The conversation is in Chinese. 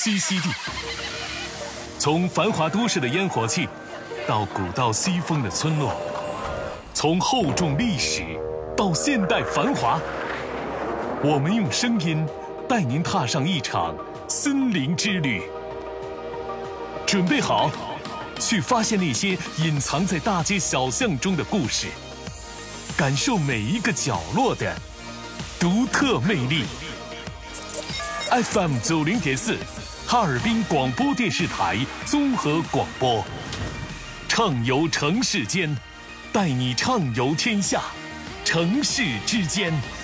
栖息地。从繁华都市的烟火气，到古道西风的村落，从厚重历史到现代繁华，我们用声音带您踏上一场森林之旅。准备好，去发现那些隐藏在大街小巷中的故事，感受每一个角落的独特魅力。FM 90.4，哈尔滨广播电视台综合广播，畅游城市间，带你畅游天下，城市之间。